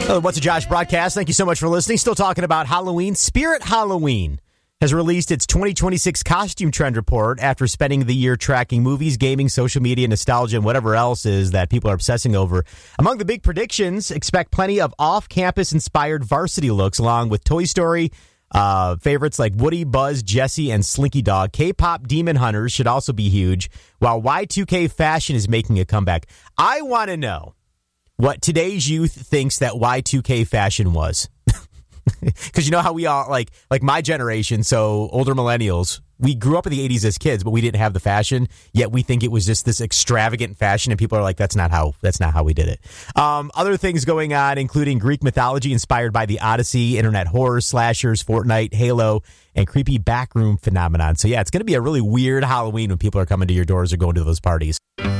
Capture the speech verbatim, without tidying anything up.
Hello, What's a Josh broadcast. Thank you so much for listening. Still talking about Halloween. Spirit Halloween has released its twenty twenty-six costume trend report after spending the year tracking movies, gaming, social media, nostalgia, and whatever else is that people are obsessing over. Among the big predictions, expect plenty of off-campus inspired varsity looks along with Toy Story uh, favorites like Woody, Buzz, Jessie, and Slinky Dog. K-pop Demon Hunters should also be huge, while Y two K fashion is making a comeback. I want to know what today's youth thinks that Y two K fashion was. Because you know how we all, like like my generation, so older millennials, we grew up in the eighties as kids, but we didn't have the fashion, yet we think it was just this extravagant fashion, and people are like, that's not how that's not how we did it. Um, other things going on, including Greek mythology inspired by the Odyssey, internet horror, slashers, Fortnite, Halo, and creepy backroom phenomenon. So yeah, it's going to be a really weird Halloween when people are coming to your doors or going to those parties.